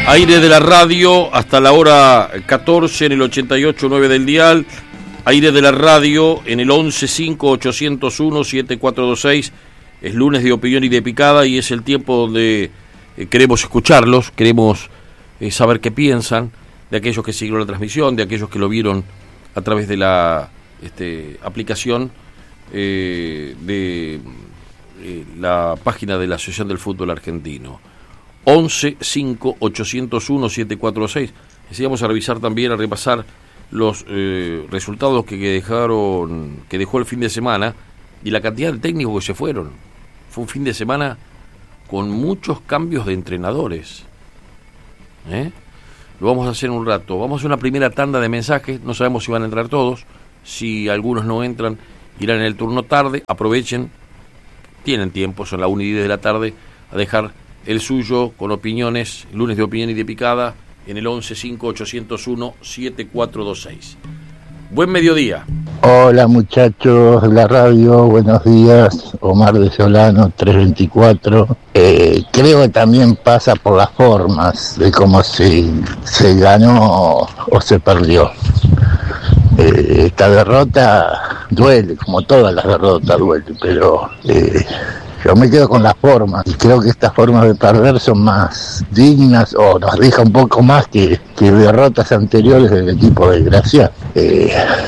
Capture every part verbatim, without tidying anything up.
Aire de la radio hasta la hora catorce en el ochenta y ocho punto nueve del dial. Aire de la radio en el once cinco ochocientos uno siete cuatro dos seis. Es lunes de opinión y de picada y es el tiempo donde eh, queremos escucharlos, queremos eh, saber qué piensan de aquellos que siguieron la transmisión, de aquellos que lo vieron a través de la este, aplicación eh, de eh, la página de la Asociación del Fútbol Argentino. once cinco ochocientos uno siete cuatro dos seis. Decíamos a revisar también, a repasar los eh, resultados que, que dejaron, que dejó el fin de semana y la cantidad de técnicos que se fueron. Fue un fin de semana con muchos cambios de entrenadores. ¿Eh? Lo vamos a hacer en un rato. Vamos a hacer una primera tanda de mensajes. No sabemos si van a entrar todos. Si algunos no entran, irán en el turno tarde. Aprovechen, tienen tiempo, son las una y diez de la tarde, a dejar el suyo con opiniones, lunes de opinión y de picada, en el once cinco ochocientos uno siete cuatro dos seis. Buen mediodía. Hola muchachos de la radio, buenos días. Omar de Solano, trescientos veinticuatro. Eh, creo que también pasa por las formas de cómo se, se ganó o se perdió. Eh, esta derrota duele, como todas las derrotas duele, pero... Eh, Yo me quedo con las formas y creo que estas formas de perder son más dignas o nos deja un poco más que, que derrotas anteriores del equipo de Gracia. Eh,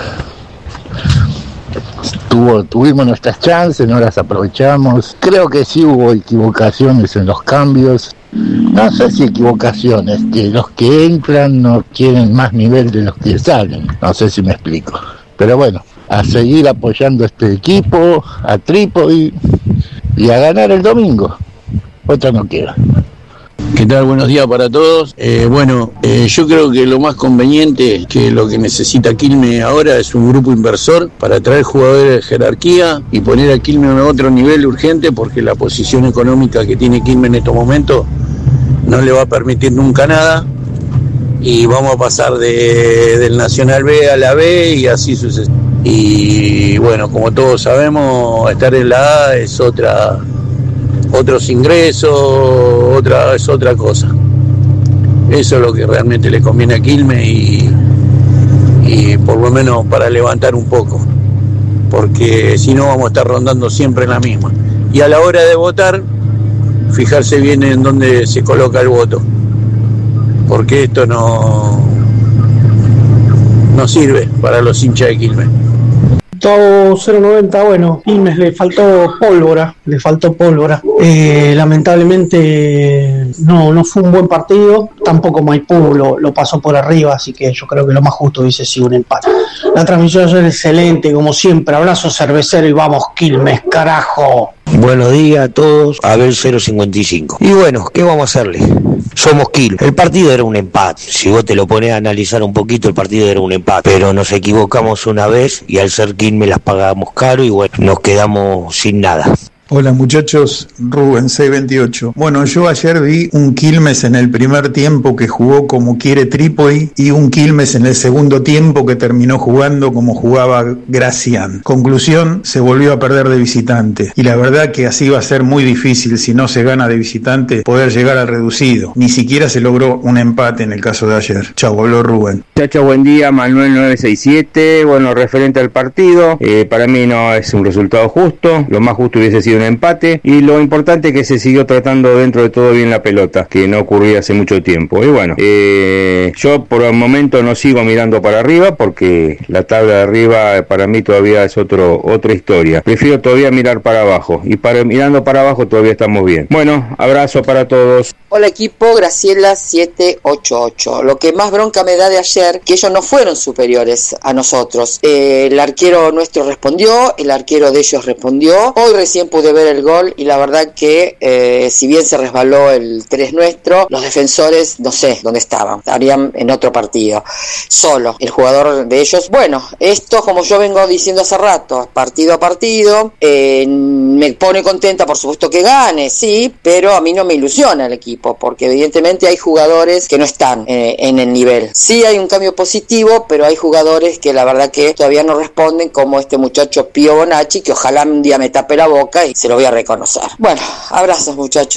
tuvo, tuvimos nuestras chances, no las aprovechamos. Creo que sí hubo equivocaciones en los cambios. No sé si equivocaciones, que los que entran no quieren más nivel de los que salen. No sé si me explico. Pero bueno, a seguir apoyando a este equipo, a Trípodi, y a ganar el domingo. Otra no queda. ¿Qué tal? Buenos días para todos. Eh, bueno, eh, yo creo que lo más conveniente, que lo que necesita Quilmes ahora es un grupo inversor para traer jugadores de jerarquía y poner a Quilmes a otro nivel urgente, porque la posición económica que tiene Quilmes en estos momentos no le va a permitir nunca nada y vamos a pasar de, del Nacional B a la B y así sucesivamente. Y bueno, como todos sabemos, estar en la A es otra, otros ingresos, otra, es otra cosa. Eso es lo que realmente le conviene a Quilmes y, y por lo menos para levantar un poco, porque si no vamos a estar rondando siempre en la misma. Y a la hora de votar, fijarse bien en dónde se coloca el voto, porque esto no, no sirve para los hinchas de Quilmes. cero noventa, bueno, Quilmes le faltó pólvora, le faltó pólvora. Eh, lamentablemente no, no fue un buen partido, tampoco Maipú lo, lo pasó por arriba, así que yo creo que lo más justo hubiese sido un empate. La transmisión es excelente, como siempre, abrazo cervecero y vamos Quilmes, carajo. Buenos días a todos, Abel cero cincuenta y cinco. Y bueno, ¿qué vamos a hacerle? Somos Quilmes. El partido era un empate. Si vos te lo pones a analizar un poquito, el partido era un empate. Pero nos equivocamos una vez y al ser Quilmes las pagamos caro y bueno, nos quedamos sin nada. Hola muchachos, Rubén seiscientos veintiocho. Bueno, yo ayer vi un Quilmes en el primer tiempo que jugó como quiere Trípodi y un Quilmes en el segundo tiempo que terminó jugando como jugaba Gracián. Conclusión, se volvió a perder de visitante y la verdad que así va a ser muy difícil, si no se gana de visitante, poder llegar al reducido. Ni siquiera se logró un empate en el caso de ayer. Chau, habló Rubén. Muchachos, buen día, Manuel nueve seis siete. Bueno, referente al partido, eh, para mí no es un resultado justo, lo más justo hubiese sido un empate y lo importante es que se siguió tratando dentro de todo bien la pelota, que no ocurría hace mucho tiempo. Y bueno, eh, yo por el momento no sigo mirando para arriba porque la tabla de arriba para mí todavía es otro otra historia. Prefiero todavía mirar para abajo y para mirando para abajo todavía estamos bien. Bueno, abrazo para todos. Hola equipo, Graciela siete ocho ocho. Lo que más bronca me da de ayer, que ellos no fueron superiores a nosotros. Eh, el arquero nuestro respondió, el arquero de ellos respondió. Hoy recién pude ver el gol y la verdad que eh, si bien se resbaló el tres nuestro, los defensores no sé dónde estaban, estarían en otro partido. Solo el jugador de ellos, bueno, esto como yo vengo diciendo hace rato, partido a partido, eh, me pone contenta, por supuesto que gane, sí, pero a mí no me ilusiona el equipo, porque evidentemente hay jugadores que no están eh, en el nivel. Sí hay un cambio positivo, pero hay jugadores que la verdad que todavía no responden, como este muchacho Pío Bonacci, que ojalá un día me tape la boca y se lo voy a reconocer. Bueno, abrazos muchachos.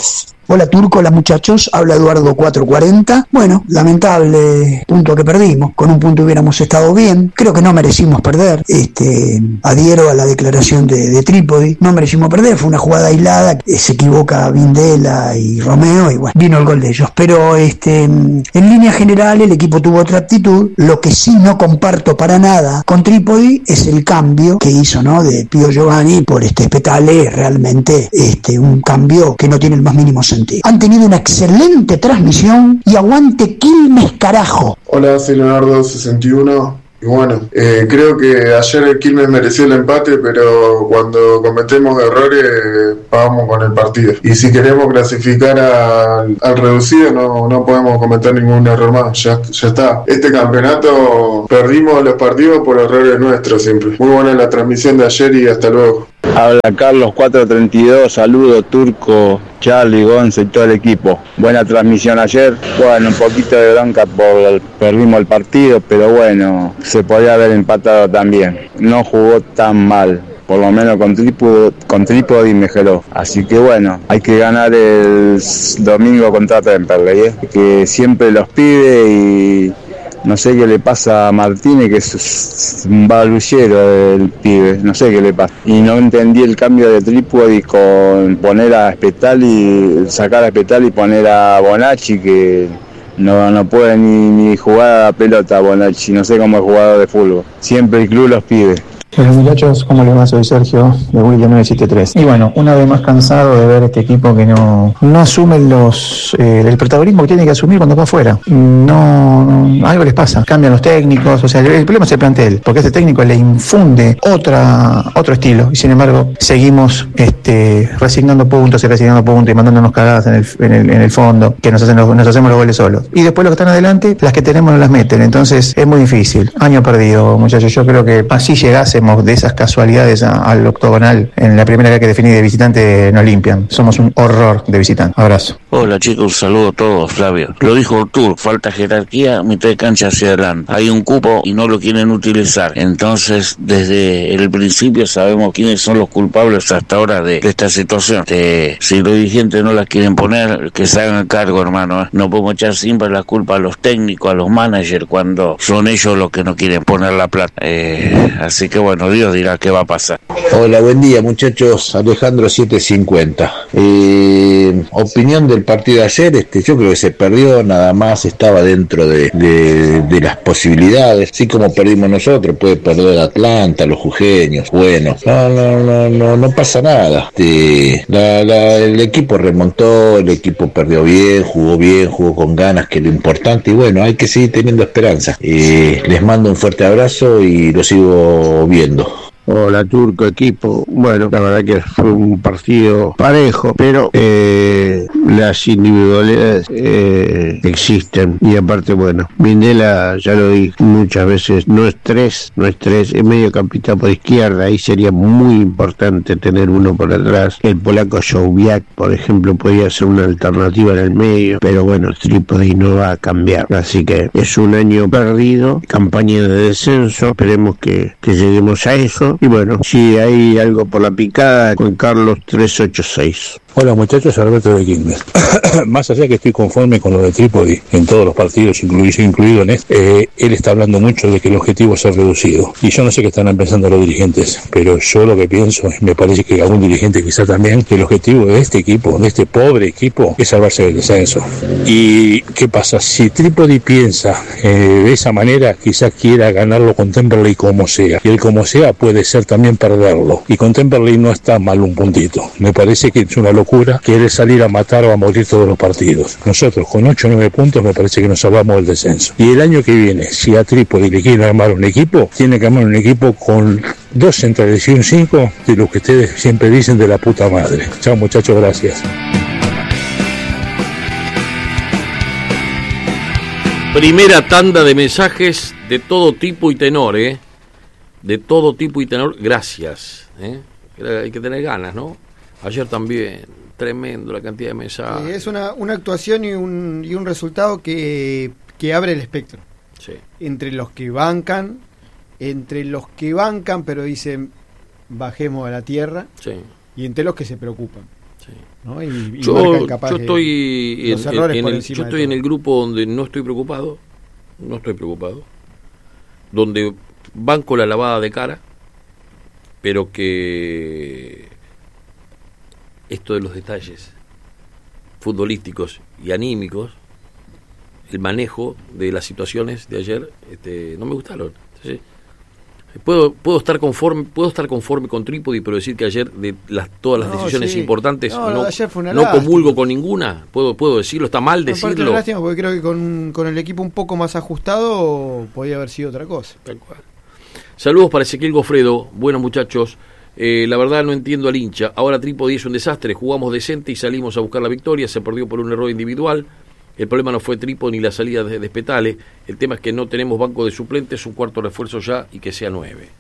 Hola Turco, hola muchachos, habla Eduardo cuatrocientos cuarenta. Bueno, lamentable punto que perdimos, con un punto hubiéramos estado bien, creo que no merecimos perder, este, adhiero a la declaración de, de Trípodi, no merecimos perder, fue una jugada aislada, se equivoca Vindela y Romeo y bueno, vino el gol de ellos, pero este, en línea general el equipo tuvo otra actitud. Lo que sí no comparto para nada con Trípodi es el cambio que hizo, ¿no?, de Pío Giovanni por este Spetale, realmente este, un cambio que no tiene el más mínimo sentido. Han tenido una excelente transmisión y aguante Quilmes, carajo. Hola, soy Leonardo sesenta y uno. Y bueno, eh, creo que ayer el Quilmes mereció el empate, pero cuando cometemos errores pagamos con el partido. Y si queremos clasificar al, al reducido no, no podemos cometer ningún error más, ya, ya está. Este campeonato perdimos los partidos por errores nuestros siempre. Muy buena la transmisión de ayer y hasta luego. Habla Carlos cuatrocientos treinta y dos, saludo Turco, Charlie, Gonza y todo el equipo. Buena transmisión ayer, bueno, un poquito de bronca por el, perdimos el partido, pero bueno, se podía haber empatado también. No jugó tan mal, por lo menos con Trípodi, con Trípodi mejoró. Así que bueno, hay que ganar el domingo contra Temperley, ¿eh? Que siempre los pide y... No sé qué le pasa a Martínez, que es un balullero el pibe, no sé qué le pasa. Y no entendí el cambio de Trípodi con poner a Spetali, sacar a Spetali y poner a Bonacci, que no, no puede ni, ni jugar a la pelota Bonacci, no sé cómo es jugador de fútbol. Siempre el club los pide. Hola muchachos, ¿cómo les va? Soy Sergio de William nueve siete tres. Y bueno, una vez más cansado de ver este equipo que no, no asume los eh, el protagonismo que tiene que asumir cuando va afuera. No, no, algo les pasa, cambian los técnicos, o sea, el, el problema es el plantel, porque ese técnico le infunde otra otro estilo, y sin embargo seguimos este, resignando puntos y resignando puntos y mandándonos cagadas en el, en el, en el fondo, que nos, hacen los, nos hacemos los goles solos. Y después los que están adelante, las que tenemos no las meten, entonces es muy difícil. Año perdido, muchachos, yo creo que así llegásemos de esas casualidades a, al octogonal en la primera vez que definí de visitante nos limpian. Somos un horror de visitante. Abrazo. Hola chicos, un saludo a todos, Flavio. Lo dijo Artur, falta jerarquía, mitad de cancha hacia adelante. Hay un cupo y no lo quieren utilizar. Entonces, desde el principio sabemos quiénes son los culpables hasta ahora de, de esta situación. De, si los dirigentes no las quieren poner, que se hagan cargo, hermano. ¿eh? No podemos echar siempre la culpa a los técnicos, a los managers, cuando son ellos los que no quieren poner la plata. Eh, así que bueno, Dios dirá qué va a pasar. Hola, buen día muchachos, Alejandro setecientos cincuenta. Eh, opinión del partido de ayer, este, yo creo que se perdió, nada más estaba dentro de, de, de las posibilidades, así como perdimos nosotros, puede perder Atlanta, los jujeños, bueno, no, no, no, no, no pasa nada. Este, la, la, el equipo remontó, el equipo perdió bien, jugó bien, jugó con ganas, que es lo importante, y bueno, hay que seguir teniendo esperanza. Eh, les mando un fuerte abrazo y lo sigo viendo. Hola Turco, equipo. Bueno, la verdad que fue un partido parejo, pero eh, las individualidades eh, existen. Y aparte, bueno, Vindela, ya lo dije muchas veces, no es tres, no es tres, es mediocampista por izquierda. Ahí sería muy importante tener uno por atrás. El polaco Jowiak, por ejemplo, podría ser una alternativa en el medio, pero bueno, el Trípodi no va a cambiar. Así que es un año perdido, campaña de descenso, esperemos que, que lleguemos a eso. Y bueno, si hay algo por la picada, Juan Carlos trescientos ochenta y seis. Hola muchachos, Alberto de Quilmes. Más allá que estoy conforme con lo de Trípodi en todos los partidos, incluido, incluido en este, eh, él está hablando mucho de que el objetivo es ser reducido. Y yo no sé qué están pensando los dirigentes, pero yo lo que pienso, me parece que algún dirigente quizá también, que el objetivo de este equipo, de este pobre equipo, es salvarse del descenso. ¿Y qué pasa? Si Trípodi piensa eh, de esa manera, quizás quiera ganarlo con Temperley como sea. Y el como sea puede ser también perderlo. Y con Temperley no está mal un puntito. Me parece que es una locura. Quiere salir a matar o a morir todos los partidos. Nosotros con ocho o nueve puntos me parece que nos salvamos del descenso. Y el año que viene, si a Trípodi le quieren armar un equipo, tiene que armar un equipo con dos centrales y un cinco de lo que ustedes siempre dicen de la puta madre. Chao muchachos, gracias. Primera tanda de mensajes de todo tipo y tenor, ¿eh? De todo tipo y tenor, gracias. ¿eh? Hay que tener ganas, ¿no? Ayer también, tremendo la cantidad de mensajes. Sí, es una, una actuación y un, y un resultado que, que abre el espectro. Sí. Entre los que bancan, entre los que bancan pero dicen bajemos a la tierra, sí. y entre los que se preocupan. Sí. Sí. ¿no? Y, y yo, yo estoy en, en, en el, yo estoy en el grupo donde no estoy preocupado, no estoy preocupado, donde banco la lavada de cara, pero que esto de los detalles futbolísticos y anímicos, el manejo de las situaciones de ayer, este, no me gustaron. Entonces, puedo puedo estar conforme puedo estar conforme con Trípodi, pero decir que ayer de las todas las no, decisiones sí. importantes no, no, no comulgo con ninguna. Puedo puedo decirlo, está mal decirlo. No, lástima porque creo que con, con el equipo un poco más ajustado podía haber sido otra cosa. Tal cual. Saludos para Ezequiel Gofredo, buenos muchachos. Eh, la verdad no entiendo al hincha. Ahora Trípodi es un desastre, jugamos decente y salimos a buscar la victoria, se perdió por un error individual. El problema no fue Trípodi ni la salida de, de Spetale, el tema es que no tenemos banco de suplentes, un cuarto refuerzo ya y que sea nueve.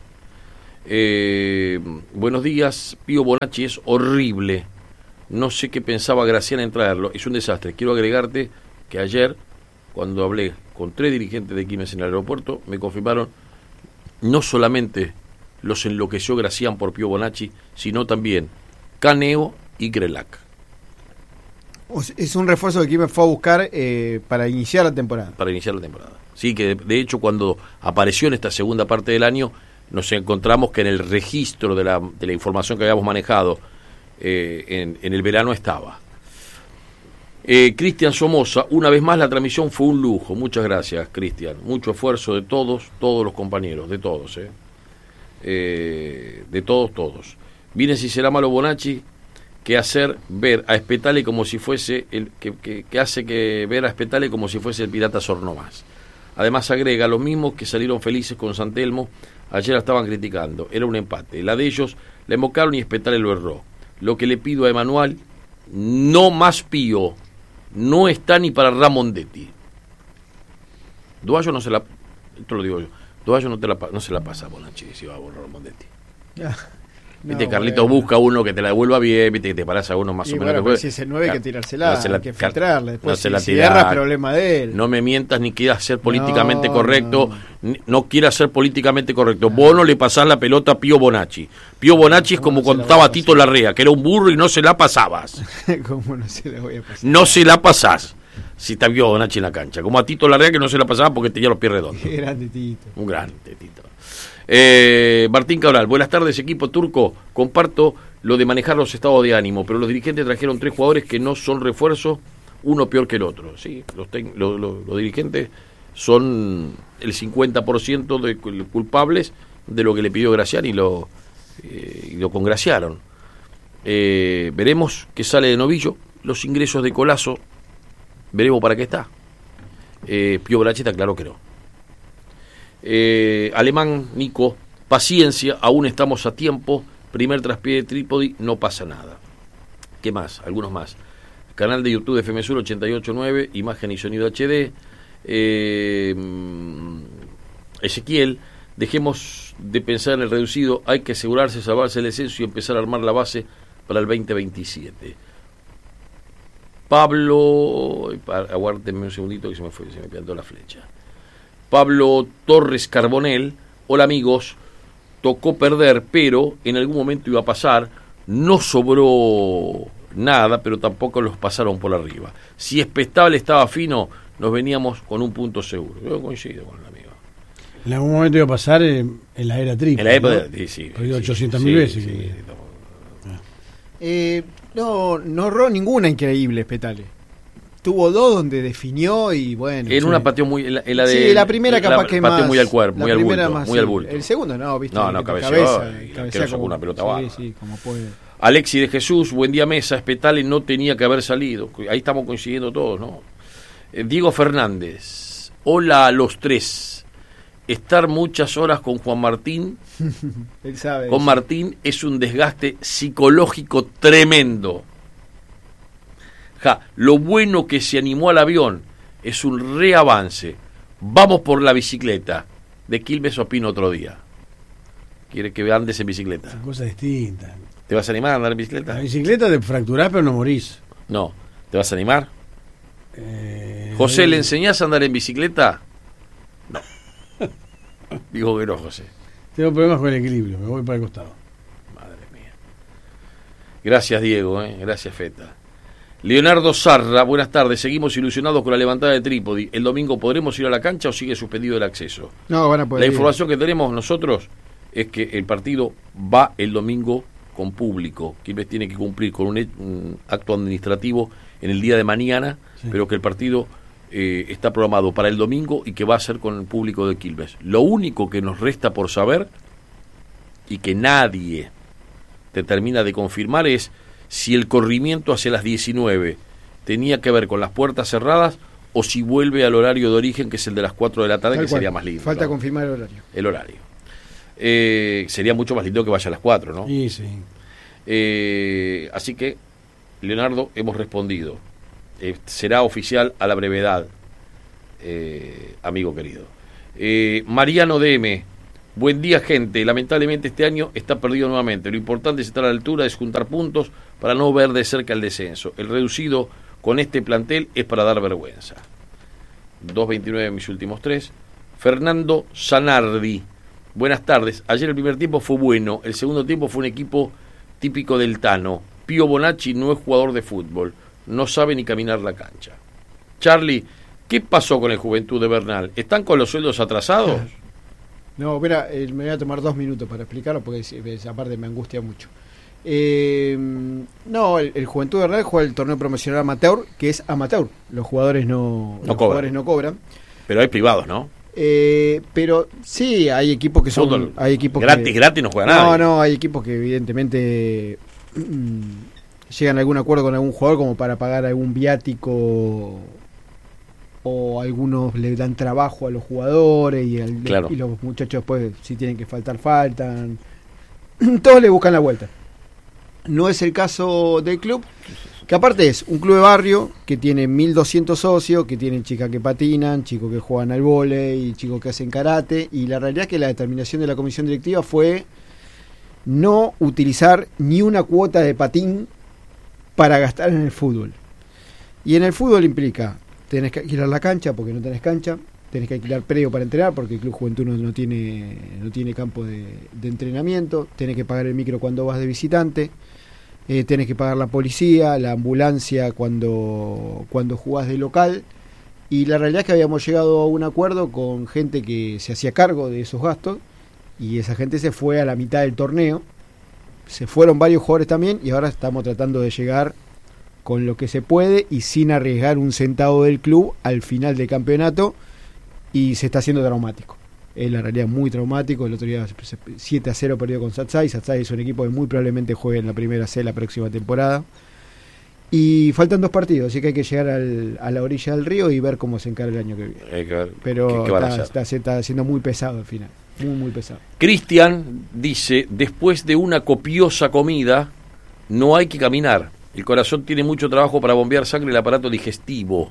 Eh, buenos días, Pío Bonacci es horrible, no sé qué pensaba Gracián en traerlo, es un desastre. Quiero agregarte que ayer, cuando hablé con tres dirigentes de Quilmes en el aeropuerto, me confirmaron no solamente los enloqueció Gracián por Pío Bonacci, sino también Caneo y Grelac. Es un refuerzo que Quilmes fue a buscar eh, para iniciar la temporada. Para iniciar la temporada. Sí, que de, de hecho cuando apareció en esta segunda parte del año, nos encontramos que en el registro de la, de la información que habíamos manejado eh, en, en el verano estaba. Eh, Cristian Somoza, una vez más la transmisión fue un lujo. Muchas gracias, Cristian. Mucho esfuerzo de todos, todos los compañeros, de todos, eh. Eh, de todos, todos. Viene si será malo Bonacci, que hacer ver a Spetale como si fuese el que, que, que hace que ver a Spetale como si fuese el pirata Sornomás. Además agrega, los mismos que salieron felices con San Telmo ayer la estaban criticando, era un empate, la de ellos la invocaron y Spetale lo erró. Lo que le pido a Emanuel, no más Pío, no está ni para Ramondetti. Duallo no se la, esto lo digo yo, Duallo no, te la, no se la pasa a Bonacci si va a borrar Ramondetti. Ya. Viste, no, Carlitos bueno. busca uno que te la devuelva bien, viste que te parás a uno más y o bueno, menos. Pero si es el nueve hay que tirársela, no la, hay que filtrarla. Después no si, se la si erra, problema de él. No me mientas ni quieras ser políticamente no, correcto, no, no quieras ser políticamente correcto. No. Vos no le pasás la pelota a Pío Bonacci. Pío Bonacci es como cuando estaba Tito Larrea, que era un burro y no se la pasabas. ¿Cómo no se la voy a pasar? No se la pasás. Si está Pío Bonacci en la cancha. Como a Tito Larrea que no se la pasaba porque tenía los pies redondos. Qué grande Tito. Un grande Tito. Eh, Martín Cabral, buenas tardes equipo turco, comparto lo de manejar los estados de ánimo, pero los dirigentes trajeron tres jugadores que no son refuerzos, uno peor que el otro. Sí, los, ten, los, los, los dirigentes son el cincuenta por ciento de culpables de lo que le pidió Gracián y lo, eh, y lo congraciaron. Eh, veremos qué sale de Novillo, los ingresos de Colazo, veremos para qué está. Eh, Pío Bonacci está claro que no. Eh, Alemán, Nico, paciencia, aún estamos a tiempo, primer traspié de Trípodi, no pasa nada. ¿Qué más? Algunos más. Canal de YouTube de F M Sur ochenta y ocho punto nueve, imagen y sonido H D. Eh, Ezequiel, dejemos de pensar en el reducido, hay que asegurarse, salvarse el descenso y empezar a armar la base para el veinte veintisiete. Pablo, aguárdenme un segundito que se me fue, se me plantó la flecha. Pablo Torres Carbonell, hola amigos, tocó perder, pero en algún momento iba a pasar, no sobró nada, pero tampoco los pasaron por arriba. Si Spetale estaba fino, nos veníamos con un punto seguro. Yo coincido con el amigo. En algún momento iba a pasar en, en la era triple. En la época, ¿no? sí, sí. sí ochocientas mil sí, veces. Sí, que... sí, no. Eh, no, no erró ninguna increíble Spetale. Tuvo dos donde definió y bueno. En sí. una pateó muy. En la, en la de, sí, la primera capaz la, que pateó más. muy al cuerpo, muy al bulto. Más, muy al bulto. El segundo no, viste. No, no, cabeceó. Cabeza, cabecea como una pelota sí, baja. sí, como puede. Alexi de Jesús, buen día mesa. Spetale no tenía que haber salido. Ahí estamos coincidiendo todos, ¿no? Eh, Diego Fernández, hola a los tres. Estar muchas horas con Juan Martín, Él sabe con eso. Martín es un desgaste psicológico tremendo. Ja, lo bueno que se animó al avión es un reavance. Vamos por la bicicleta. De Quilmes opino otro día. Quiere que andes en bicicleta. Son cosas distintas. ¿Te vas a animar a andar en bicicleta? La bicicleta te fracturás pero no morís. No. ¿Te vas a animar? Eh, José, eh, ¿le enseñás a andar en bicicleta? No. Digo que no, José. Tengo problemas con el equilibrio, me voy para el costado. Madre mía. Gracias, Diego, eh. gracias, Feta. Leonardo Sarra, buenas tardes. Seguimos ilusionados con la levantada de Trípodi. ¿El domingo podremos ir a la cancha o sigue suspendido el acceso? No, van a poder La ir. información que tenemos nosotros es que el partido va el domingo con público. Quilmes tiene que cumplir con un, un acto administrativo en el día de mañana, sí. pero que el partido eh, está programado para el domingo y que va a ser con el público de Quilmes. Lo único que nos resta por saber y que nadie te termina de confirmar es si el corrimiento hacia las diecinueve tenía que ver con las puertas cerradas o si vuelve al horario de origen, que es el de las cuatro de la tarde, Tal que cual. sería más lindo. Falta ¿no? confirmar el horario. El horario. Eh, sería mucho más lindo que vaya a las cuatro, ¿no? Sí, sí. Eh, así que, Leonardo, hemos respondido. Eh, será oficial a la brevedad, eh, amigo querido. Eh, Mariano D M, buen día, gente. Lamentablemente este año está perdido nuevamente. Lo importante es estar a la altura, es juntar puntos para no ver de cerca el descenso. El reducido con este plantel es para dar vergüenza. dos veintinueve mis últimos tres. Fernando Zanardi, buenas tardes. Ayer el primer tiempo fue bueno, el segundo tiempo fue un equipo típico del Tano. Pío Bonacci no es jugador de fútbol, no sabe ni caminar la cancha. Charlie, ¿qué pasó con el Juventud de Bernal? ¿Están con los sueldos atrasados? No, espera, eh, me voy a tomar dos minutos para explicarlo porque esa parte me angustia mucho. Eh, no, el, el Juventud de Bernal juega el torneo promocional amateur, que es amateur. Los jugadores no, No los cobran. jugadores no cobran. Pero hay privados, ¿no? Eh, pero sí, hay equipos que son Fútbol hay equipos gratis, que, gratis no juega no, nadie. No, hay equipos que evidentemente mm, llegan a algún acuerdo con algún jugador como para pagar algún viático, o algunos le dan trabajo a los jugadores y, al, Claro. y los muchachos después si tienen que faltar faltan. Todos le buscan la vuelta. No es el caso del club, que aparte es un club de barrio que tiene mil doscientos socios, que tienen chicas que patinan, chicos que juegan al vóley, chicos que hacen karate, y la realidad es que la determinación de la comisión directiva fue no utilizar ni una cuota de patín para gastar en el fútbol. Y en el fútbol implica, tenés que alquilar la cancha porque no tenés cancha, tenés que alquilar predio para entrenar porque el Club Juventud no, no tiene no tiene campo de, de entrenamiento, tenés que pagar el micro cuando vas de visitante, eh, tenés que pagar la policía, la ambulancia cuando, cuando jugás de local, y la realidad es que habíamos llegado a un acuerdo con gente que se hacía cargo de esos gastos, y esa gente se fue a la mitad del torneo, se fueron varios jugadores también, y ahora estamos tratando de llegar con lo que se puede y sin arriesgar un centavo del club al final del campeonato, y se está haciendo traumático. Es la realidad muy traumático. El otro día siete a cero perdió con Satsai. Satsai es un equipo que muy probablemente juegue en la primera C la próxima temporada. Y faltan dos partidos, así que hay que llegar al, a la orilla del río y ver cómo se encara el año que viene. Hay que ver Pero qué- qué van a está, hacer. está, se está haciendo muy pesado al final. Muy, muy pesado. Cristian dice, después de una copiosa comida, no hay que caminar. El corazón tiene mucho trabajo para bombear sangre y el aparato digestivo.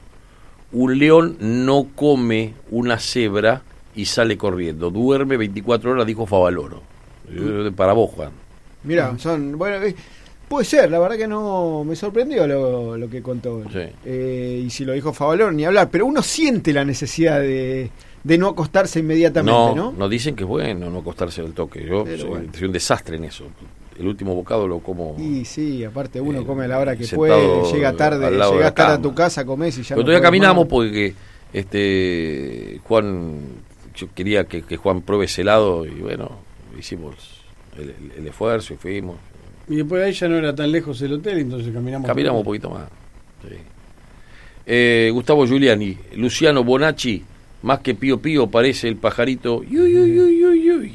Un león no come una cebra y sale corriendo. Duerme veinticuatro horas, dijo Favaloro. Eh, Para vos, Juan. Mira, son. Bueno, eh, puede ser, la verdad que no. Me sorprendió lo, lo que contó. Sí. Eh, y si lo dijo Favaloro, ni hablar. Pero uno siente la necesidad de, de no acostarse inmediatamente, No, ¿no? no dicen que es bueno no acostarse del toque. Yo Pero soy, bueno. soy un desastre en eso. El último bocado lo como... Y sí, aparte uno Eh, come a la hora que sentado puede, llega tarde, al lado de llega la tarde a cama. tu casa, comés y ya Pero no todavía podés caminamos más. porque este Juan, yo quería que, que Juan pruebe ese helado y bueno, hicimos el, el- el esfuerzo y fuimos. Y después ahí ya no era tan lejos el hotel, entonces caminamos. Caminamos un poquito más. Sí. Eh, Gustavo Giuliani, Luciano Bonacci, más que Pío Pío, parece el pajarito. Yuy, yuy, yuy, yuy, yuy.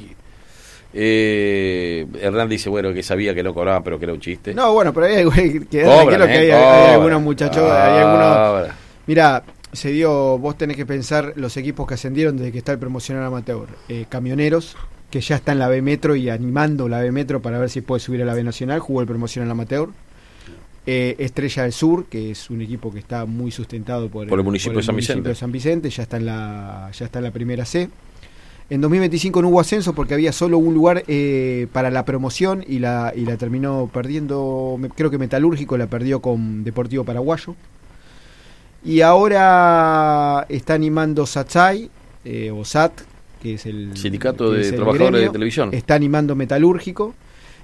Eh, Hernán dice, bueno, que sabía que no cobraba, pero que era un chiste. No, bueno, pero ahí hay güey, que Cobran, tranquilo que eh, hay, hay cobran. algunos muchachos, hay algunos. Cobran. Mira, se dio, vos tenés que pensar los equipos que ascendieron desde que está el promocional amateur. Eh, Camioneros, que ya está en la B Metro y animando la B Metro para ver si puede subir a la B Nacional, jugó el promocional amateur. Eh, Estrella del Sur, que es un equipo que está muy sustentado por, Por el municipio de San Vicente. de San Vicente, ya está en la, ya está en la primera C. En dos mil veinticinco no hubo ascenso porque había solo un lugar eh, para la promoción y la, y la terminó perdiendo, me- creo que Metalúrgico la perdió con Deportivo Paraguayo. Y ahora está animando Satsai, eh, o SAT, que es el Sindicato que de es el Trabajadores de gremio. Televisión. Está animando Metalúrgico.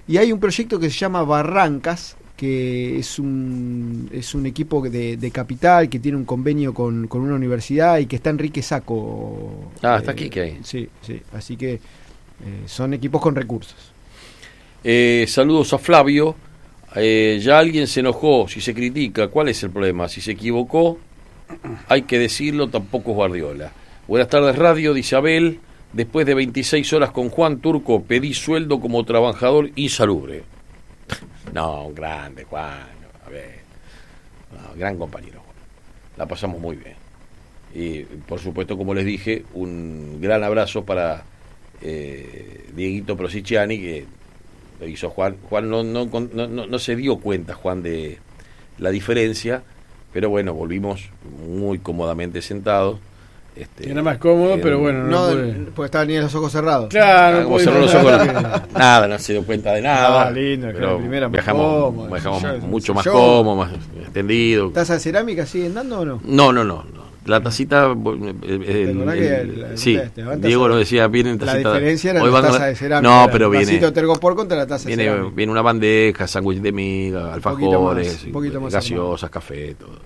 Y hay un proyecto que se llama Barrancas, que es un es un equipo de, de capital que tiene un convenio con, con una universidad y que está Enrique Sacco. Ah, eh, está aquí, que hay. Sí, sí, así que eh, son equipos con recursos. Eh, saludos a Flavio. Eh, ya alguien se enojó, si se critica, ¿cuál es el problema? Si se equivocó, hay que decirlo, tampoco es Guardiola. Buenas tardes, radio, dice Abel. Después de veintiséis horas con Juan Turco, pedí sueldo como trabajador insalubre. No, un grande, Juan. A ver, no, gran compañero, Juan. La pasamos muy bien. Y, por supuesto, como les dije, un gran abrazo para eh, Dieguito Prosiciani, que le hizo Juan. Juan no, no, no, no, no se dio cuenta, Juan, de la diferencia, pero bueno, volvimos muy cómodamente sentados. Este, Era más cómodo, eh, pero bueno, no, no puede. porque estaban ni los ojos cerrados. Claro, como cerró los ojos, nada, no se dio cuenta de nada. Ah, lindo, pero claro, primera viajamos, cómodo, viajamos yo, mucho más yo, cómodo, más extendido. ¿Taza de cerámica siguen dando o no? No, no, no. no. La tacita, eh, el, el, el, el, sí, Diego nos decía, vienen tacita. La diferencia era hoy la van, taza de cerámica. No, pero viene. Vasito Tergopor contra la taza viene, de cerámica. Viene una bandeja, sándwich de miga, alfajores, un poquito más gaseosas, café, todo.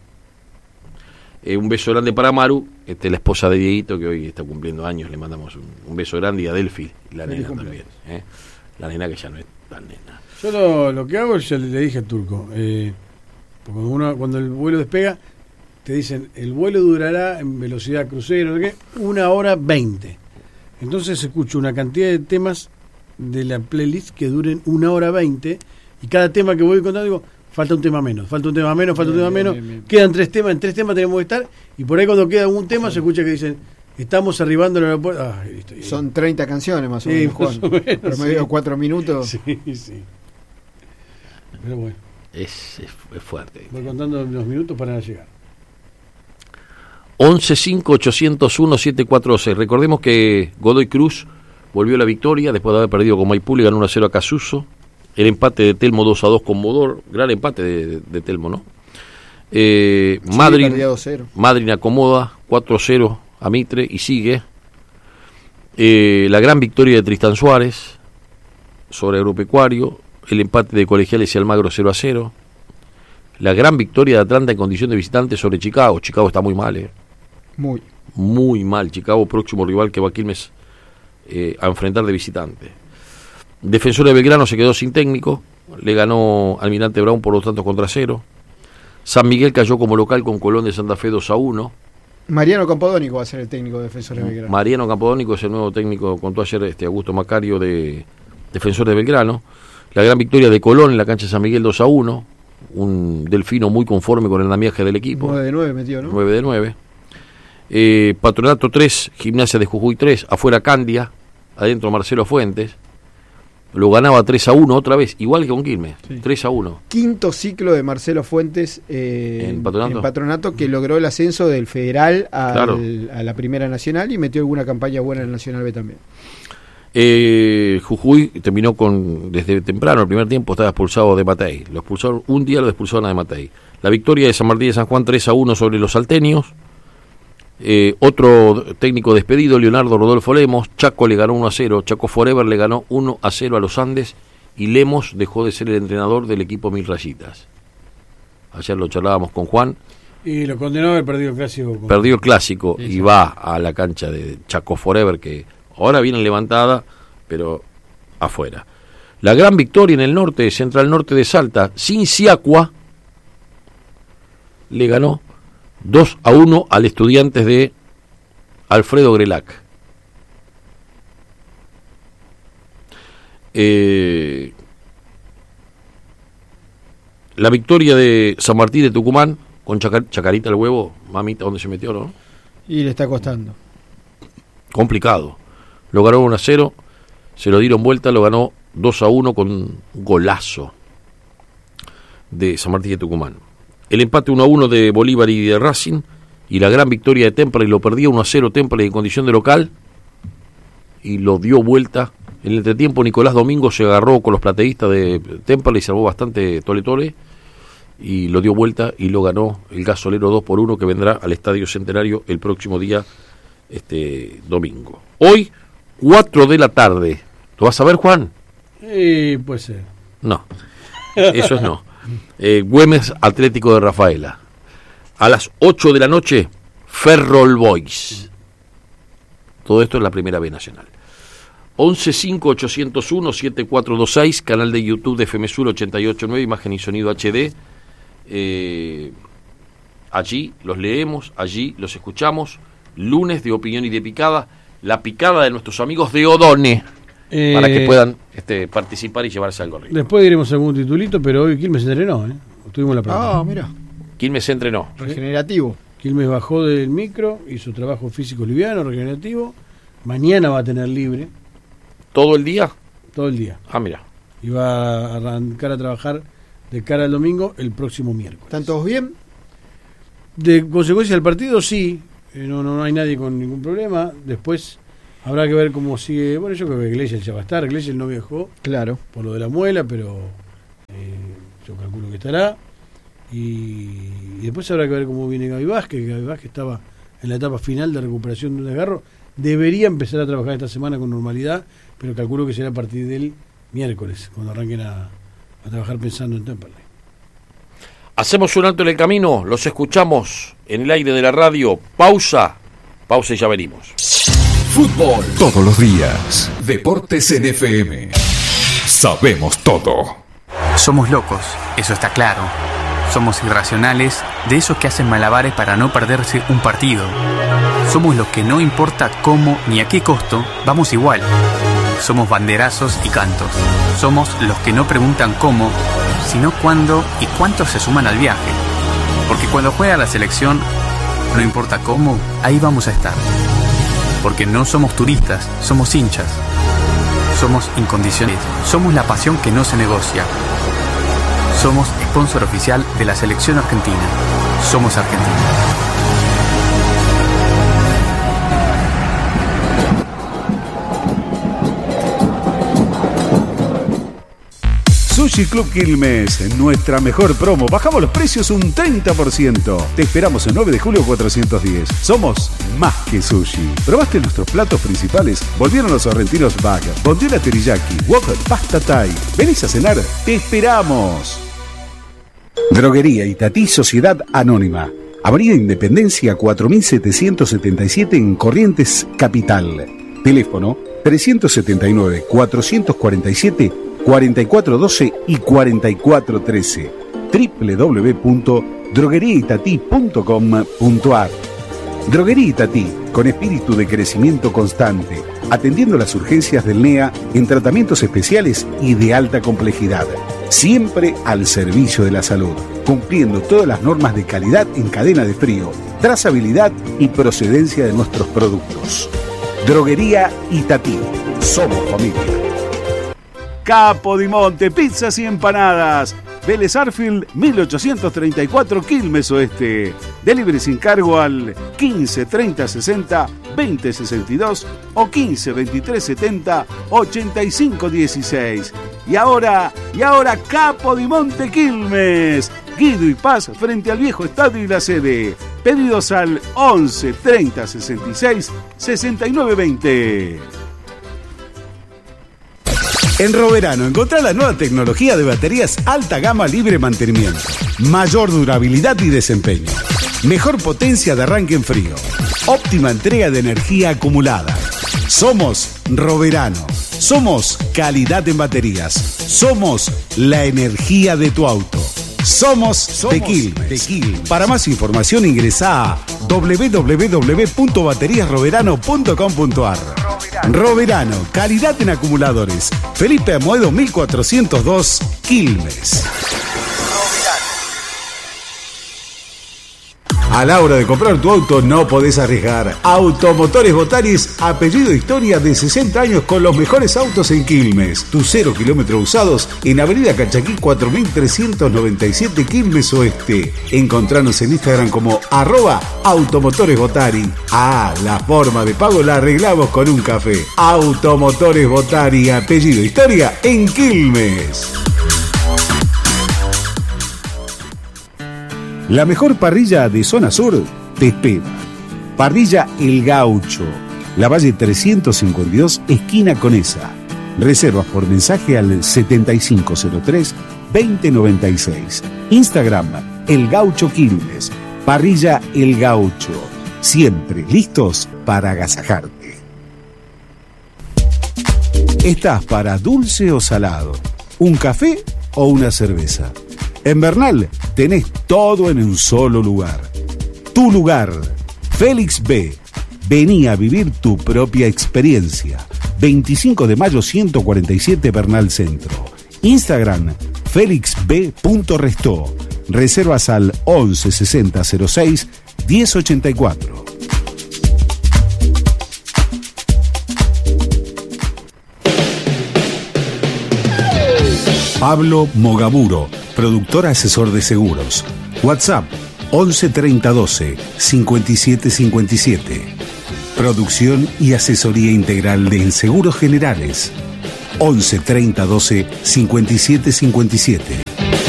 Eh, un beso grande para Maru, este, la esposa de Dieguito, que hoy está cumpliendo años. Le mandamos un, un beso grande, y a Delphi, la Feliz nena cumpleaños. también. ¿eh? La nena que ya no es tan nena. Yo lo, lo que hago, ya le, le dije al Turco, eh, porque uno, cuando el vuelo despega, te dicen, el vuelo durará en velocidad crucero, ¿no? ¿Qué? una hora veinte. Entonces escucho una cantidad de temas de la playlist que duren una hora veinte, y cada tema que voy contando digo, falta un tema menos, falta un tema menos, falta bien, un tema bien, menos, bien, bien. Quedan tres temas, en tres temas tenemos que estar, y por ahí cuando queda un tema se escucha que dicen, estamos arribando al aeropuerto. Ah, listo, listo. Son treinta canciones más o Sí, menos, más Juan. o menos, Promedio sí. cuatro minutos. Sí, sí. Pero bueno, Es, es, es fuerte. voy contando los minutos para llegar. once cinco ochocientos uno siete cuatro seis. Recordemos que Godoy Cruz volvió a la victoria después de haber perdido con Maipú, le ganó uno a cero a Casuso. El empate de Telmo dos a dos con Modor, gran empate de, de, de Telmo, ¿no? Eh, Sí, Madryn, perdía dos cero. Madryn acomoda cuatro a cero a Mitre y sigue. Eh, la gran victoria de Tristan Suárez sobre Agropecuario, el empate de Colegiales y Almagro cero a cero. La gran victoria de Atlanta en condición de visitante sobre Chicago. Chicago está muy mal, ¿eh? Muy. Muy mal. Chicago, próximo rival que va a Quilmes eh, a enfrentar de visitante. Defensor de Belgrano se quedó sin técnico, le ganó Almirante Brown por dos tantos contra cero. San Miguel cayó como local con Colón de Santa Fe dos a uno. Mariano Campodónico va a ser el técnico de Defensor de Belgrano. Mariano Campodónico es el nuevo técnico, contó ayer este Augusto Macario, de Defensor de Belgrano. La gran victoria de Colón en la cancha de San Miguel dos a uno. Un Delfino muy conforme con el andamiaje del equipo. nueve de nueve metió, ¿no? nueve de nueve. Eh, Patronato tres, Gimnasia de Jujuy tres, afuera Candia, adentro Marcelo Fuentes. Lo ganaba tres a uno otra vez, igual que con Quilmes, Sí. tres a uno. Quinto ciclo de Marcelo Fuentes eh, ¿En Patronato? en Patronato, que logró el ascenso del Federal al- Claro. a la Primera Nacional y metió alguna campaña buena en el Nacional B también. Eh, Jujuy terminó con, desde temprano, el primer tiempo estaba expulsado de Matei. Lo expulsaron, un día lo expulsaron a de Matei. La victoria de San Martín de San Juan tres a uno sobre los salteños. Eh, otro técnico despedido, Leonardo Rodolfo Lemos. Chaco le ganó uno a cero. Chaco Forever le ganó uno a cero a los Andes. Y Lemos dejó de ser el entrenador del equipo Mil Rayitas. Ayer lo charlábamos con Juan. Y lo condenó a haber perdido el clásico. Con... Perdió el clásico Sí, y sí. va a la cancha de Chaco Forever, que ahora viene levantada, pero afuera. La gran victoria en el norte, Central Norte de Salta, sin Siacua, le ganó dos a uno al Estudiantes de Alfredo Grelac. Eh, la victoria de San Martín de Tucumán con Chacar- Chacarita el huevo, mamita, ¿dónde se metió, no? Y le está costando. Complicado. Lo ganó uno a cero, se lo dieron vuelta, lo ganó dos a uno con golazo de San Martín de Tucumán. El empate uno a uno de Bolívar y de Racing, y la gran victoria de Temperley, lo perdía uno a cero Temperley en condición de local, y lo dio vuelta. En el entretiempo Nicolás Domingo se agarró con los plateístas de Temperley, salvó bastante Tole Tole, y lo dio vuelta y lo ganó el Gasolero dos por uno, que vendrá al Estadio Centenario el próximo día, este domingo. Hoy, cuatro de la tarde. ¿Lo vas a ver, Juan? Eh, puede ser. No, eso es no. Eh, Güemes Atlético de Rafaela. A las ocho de la noche, Ferrol Boys. Todo esto es la primera B nacional. once cinco ochocientos uno siete cuatro dos seis, canal de YouTube de F M Sur ochenta y ocho punto nueve, imagen y sonido H D. Eh, allí los leemos, allí los escuchamos. Lunes de opinión y de picada, la picada de nuestros amigos de Odone, eh, para que puedan este, participar y llevarse algo rico. Después diremos algún titulito, pero hoy Quilmes se entrenó, ¿eh? Tuvimos la prueba. Ah, mira. Quilmes se entrenó. Regenerativo. Quilmes bajó del micro, hizo trabajo físico liviano, regenerativo. Mañana va a tener libre. ¿Todo el día? Todo el día. Ah, mira. Y va a arrancar a trabajar de cara al domingo el próximo miércoles. ¿Están todos bien? De consecuencia del partido, sí. Eh, no, no, no hay nadie con ningún problema. Después habrá que ver cómo sigue. Bueno, yo creo que Gleyel ya va a estar. Gleyel no viajó. Claro. Por lo de la muela, pero eh, yo calculo que estará. Y, y después habrá que ver cómo viene Gaby Vázquez. Gaby Vázquez estaba en la etapa final de recuperación de un desgarro. Debería empezar a trabajar esta semana con normalidad, pero calculo que será a partir del miércoles, cuando arranquen a, a trabajar pensando en Temperley. Hacemos un alto en el camino, los escuchamos en el aire de la radio. Pausa, pausa y ya venimos. Fútbol todos los días. Deportes en F M. Sabemos todo. Somos locos, eso está claro. Somos irracionales, de esos que hacen malabares para no perderse un partido. Somos los que no importa cómo ni a qué costo, vamos igual. Somos banderazos y cantos. Somos los que no preguntan cómo, sino cuándo y cuántos se suman al viaje. Porque cuando juega la selección, no importa cómo, ahí vamos a estar. Porque no somos turistas, somos hinchas. Somos incondicionales. Somos la pasión que no se negocia. Somos sponsor oficial de la selección argentina. Somos Argentina. Sushi Club Quilmes, nuestra mejor promo. Bajamos los precios un treinta por ciento. Te esperamos el nueve de julio cuatrocientos diez. Somos más que sushi. ¿Probaste nuestros platos principales? Volvieron los sorrentinos bag, bondiola teriyaki, wok, pasta thai. ¿Venís a cenar? ¡Te esperamos! Droguería Itatí Sociedad Anónima. Avenida Independencia cuatro mil setecientos setenta y siete en Corrientes, Capital. Teléfono trescientos setenta y nueve, cuatrocientos cuarenta y siete, cuarenta y cuatro doce y cuarenta y cuatro trece. doble u doble u doble u punto droguería itatí punto com punto a r. Droguería Itatí, con espíritu de crecimiento constante, atendiendo las urgencias del N E A en tratamientos especiales y de alta complejidad. Siempre al servicio de la salud, cumpliendo todas las normas de calidad en cadena de frío, trazabilidad y procedencia de nuestros productos. Droguería Itatí. Somos familia. Capo di Monte, pizzas y empanadas. Vélez Arfield, mil ochocientos treinta y cuatro, Quilmes Oeste. Delivery sin cargo al quince treinta sesenta veinte sesenta y dos o quince veintitrés setenta ochenta y cinco dieciséis. Y ahora, y ahora Capo di Monte Quilmes. Guido y Paz frente al viejo estadio y la sede. Pedidos al once treinta sesenta y seis sesenta y nueve veinte. En Roverano encontrá la nueva tecnología de baterías alta gama libre mantenimiento, mayor durabilidad y desempeño, mejor potencia de arranque en frío, óptima entrega de energía acumulada. Somos Roverano, somos calidad en baterías, somos la energía de tu auto. Somos, Somos de, Quilmes. de Quilmes. Para más información ingresa a doble u doble u doble u punto baterías roverano punto com punto a r. Roverano. Roverano, calidad en acumuladores. Felipe Amoedo mil cuatrocientos dos, Quilmes. A la hora de comprar tu auto no podés arriesgar. Automotores Botaris, apellido Historia de sesenta años con los mejores autos en Quilmes. Tus cero kilómetros usados en Avenida Cachaquí cuatro mil trescientos noventa y siete, Quilmes Oeste. Encontranos en Instagram como arroba Automotores Botari. Ah, la forma de pago la arreglamos con un café. Automotores Botari, apellido Historia en Quilmes. La mejor parrilla de zona sur te espera. Parrilla El Gaucho, La Valle trescientos cincuenta y dos, esquina Conesa. Reservas por mensaje al setenta y cinco cero tres, veinte noventa y seis. Instagram, El Gaucho Quilmes. Parrilla El Gaucho. Siempre listos para agasajarte. ¿Estás para dulce o salado? ¿Un café o una cerveza? En Bernal tenés todo en un solo lugar. Tu lugar, Félix B. Vení a vivir tu propia experiencia. veinticinco de mayo ciento cuarenta y siete Bernal Centro. Instagram, felixb.restó. Reservas al once sesenta cero seis diez ochenta y cuatro. Pablo Mogaburo, productor asesor de seguros. WhatsApp once treinta doce cincuenta y siete cincuenta y siete. Producción y asesoría integral de Seguros Generales. once treinta doce cincuenta y siete cincuenta y siete.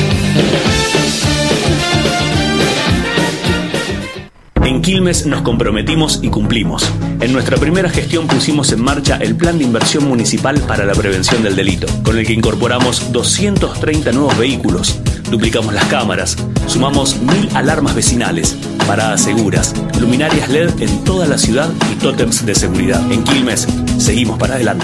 En Quilmes nos comprometimos y cumplimos. En nuestra primera gestión pusimos en marcha el Plan de Inversión Municipal para la Prevención del Delito, con el que incorporamos doscientos treinta nuevos vehículos, duplicamos las cámaras, sumamos mil alarmas vecinales, paradas seguras, luminarias L E D en toda la ciudad y tótems de seguridad. En Quilmes, seguimos para adelante.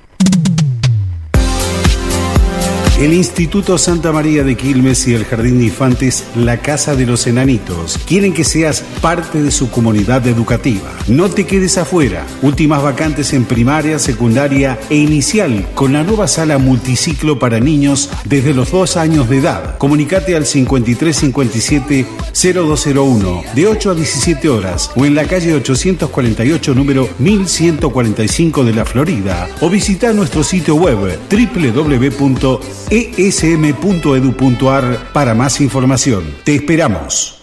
El Instituto Santa María de Quilmes y el Jardín de Infantes La Casa de los Enanitos quieren que seas parte de su comunidad educativa. No te quedes afuera. Últimas vacantes en primaria, secundaria e inicial con la nueva sala multiciclo para niños desde los dos años de edad. Comunicate al cincuenta y tres cincuenta y siete cero dos cero uno de ocho a diecisiete horas o en la calle ochocientos cuarenta y ocho número mil ciento cuarenta y cinco de la Florida o visita nuestro sitio web doble u doble u doble u punto e s m punto e d u punto a r para más información. Te esperamos.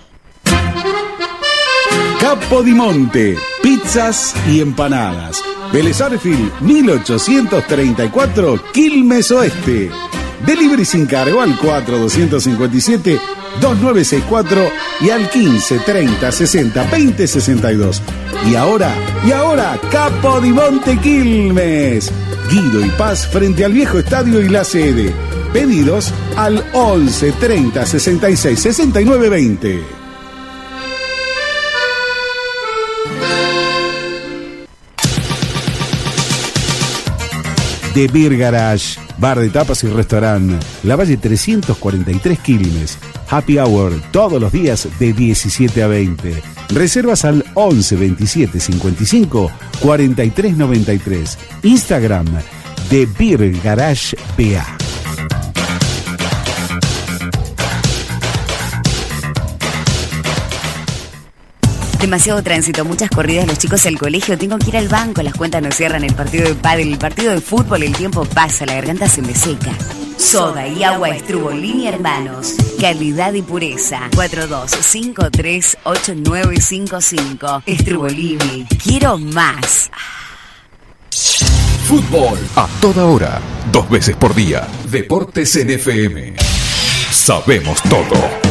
Capodimonte, pizzas y empanadas. Vélez Arfield, mil ochocientos treinta y cuatro, Quilmes Oeste. Delivery sin cargo al cuatro doscientos cincuenta y siete dos nueve seis cuatro y al quince treinta sesenta veinte sesenta y dos. Y ahora, y ahora, Capodimonte Quilmes. Guido y Paz frente al viejo estadio y la sede. Pedidos al once treinta sesenta y seis sesenta y nueve veinte. The Beer Garage, bar de tapas y restaurante, La Valle trescientos cuarenta y tres Quilmes. Happy Hour todos los días de diecisiete a veinte. Reservas al once veintisiete cincuenta y cinco cuarenta y tres noventa y tres. Instagram, The Beer Garage B A. Demasiado tránsito, muchas corridas, los chicos al colegio, tengo que ir al banco, las cuentas no cierran, el partido de pádel, el partido de fútbol, el tiempo pasa, la garganta se me seca. Soda y agua Estrubolini Hermanos, calidad y pureza. cuatro dos cinco tres ocho nueve cinco cinco. Estrubolini, quiero más. Fútbol a toda hora, dos veces por día. Deportes en F M. Sabemos todo.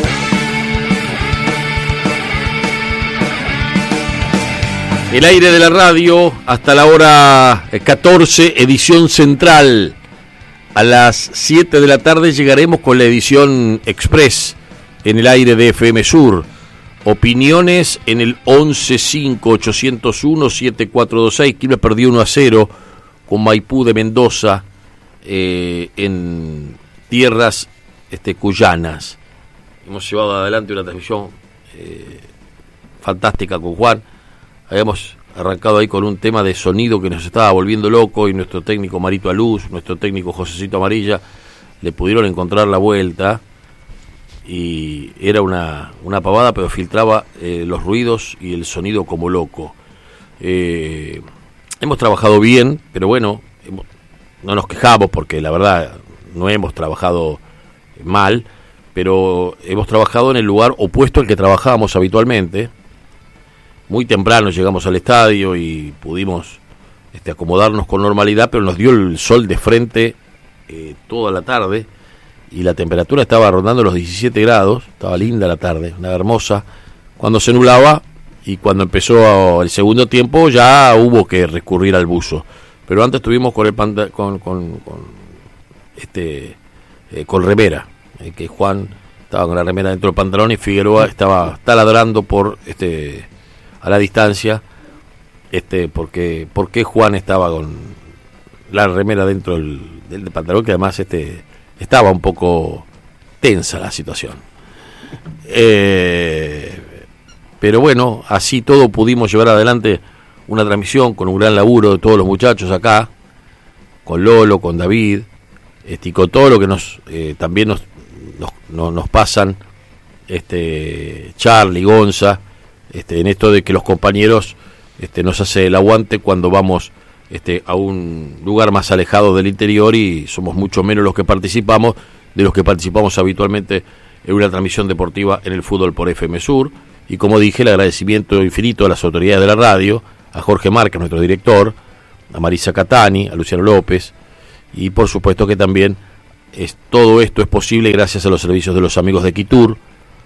El aire de la radio hasta la hora catorce, edición central. A las siete de la tarde llegaremos con la edición express en el aire de F M Sur. Opiniones en el once cinco ochocientos uno siete cuatro dos seis. Quilmes perdió uno a cero con Maipú de Mendoza eh, en tierras este, cuyanas. Hemos llevado adelante una transmisión eh, fantástica con Juan. Habíamos arrancado ahí con un tema de sonido que nos estaba volviendo loco y nuestro técnico Marito Aluz, nuestro técnico Josecito Amarilla, le pudieron encontrar la vuelta y era una, una pavada, pero filtraba eh, los ruidos y el sonido como loco. Eh, hemos trabajado bien, pero bueno, hemos, no nos quejamos porque la verdad no hemos trabajado mal, pero hemos trabajado en el lugar opuesto al que trabajábamos habitualmente. Muy temprano llegamos al estadio y pudimos este, acomodarnos con normalidad, pero nos dio el sol de frente eh, toda la tarde y la temperatura estaba rondando los diecisiete grados, estaba linda la tarde, una hermosa, cuando se nublaba y cuando empezó el segundo tiempo ya hubo que recurrir al buzo. pero antes estuvimos con el panta, con, con, con este eh, con remera, eh, que Juan estaba con la remera dentro del pantalón y Figueroa estaba taladrando por este a la distancia, este porque porque Juan estaba con la remera dentro del, del pantalón, que además este estaba un poco tensa la situación. Eh, pero bueno, así todo pudimos llevar adelante una transmisión con un gran laburo de todos los muchachos acá, con Lolo, con David, este, y con todo lo que nos eh, también nos, nos, nos, nos pasan este Charlie, Gonza, este, en esto de que los compañeros este, nos hace el aguante cuando vamos este, a un lugar más alejado del interior y somos mucho menos los que participamos de los que participamos habitualmente en una transmisión deportiva en el fútbol por F M Sur. Y como dije, el agradecimiento infinito a las autoridades de la radio, a Jorge Márquez, nuestro director, a Marisa Catani, a Luciano López, y por supuesto que también es, todo esto es posible gracias a los servicios de los amigos de Quitur,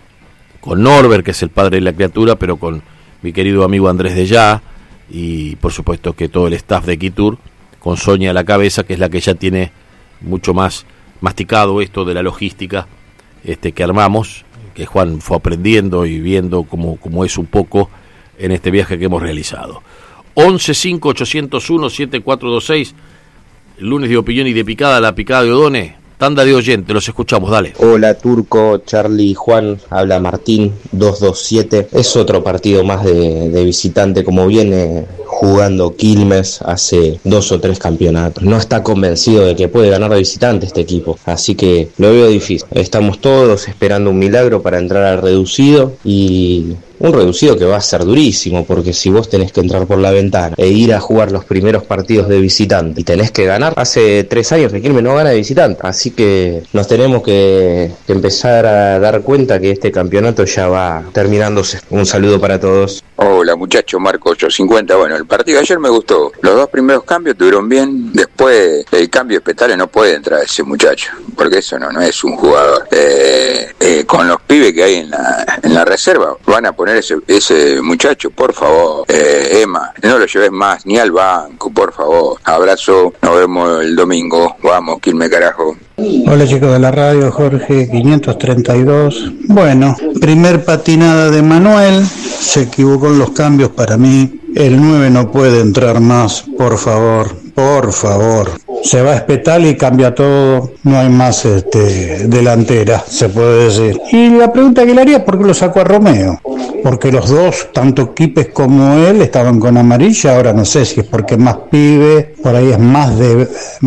con Norbert, que es el padre de la criatura, pero con mi querido amigo Andrés de Ya, y por supuesto que todo el staff de Quitur, con Sonia a la cabeza, que es la que ya tiene mucho más masticado esto de la logística este que armamos, que Juan fue aprendiendo y viendo cómo, cómo es un poco en este viaje que hemos realizado. once cinco ochocientos uno siete cuatro dos seis, lunes de opinión y de picada, la picada de Odone, tanda de oyente, los escuchamos, dale. Hola Turco, Charlie, Juan, habla Martín, dos dos siete, es otro partido más de, de visitante como viene jugando Quilmes hace dos o tres campeonatos. No está convencido de que puede ganar de visitante este equipo, así que lo veo difícil. Estamos todos esperando un milagro para entrar al reducido y un reducido que va a ser durísimo, porque si vos tenés que entrar por la ventana e ir a jugar los primeros partidos de visitante y tenés que ganar, hace tres años que Quilmes no gana de visitante, así que nos tenemos que, que empezar a dar cuenta que este campeonato ya va terminándose. Un saludo para todos. Hola muchachos, Marco ocho cincuenta. Bueno, el partido de ayer me gustó. Los dos primeros cambios estuvieron bien. Después el cambio de Petale no puede entrar ese muchacho, porque eso no, no es un jugador. Eh, eh, con los pibes que hay en la, en la reserva, van a poner ese, ese muchacho, por favor. Eh, Emma, no lo lleves más ni al banco, por favor. Abrazo, nos vemos el domingo. Vamos, Quilmes carajo. Hola chicos de la radio, Jorge quinientos treinta y dos. Bueno, primer patinada de Manuel, se equivocó en los cambios para mí. El nueve no puede entrar más, por favor, por favor. Se va a Espetal y cambia todo, no hay más este, delantera, se puede decir. Y la pregunta que le haría es por qué lo sacó a Romeo. Porque los dos, tanto Quipes como él, estaban con amarilla. Ahora no sé si es porque más pibe, por ahí es más de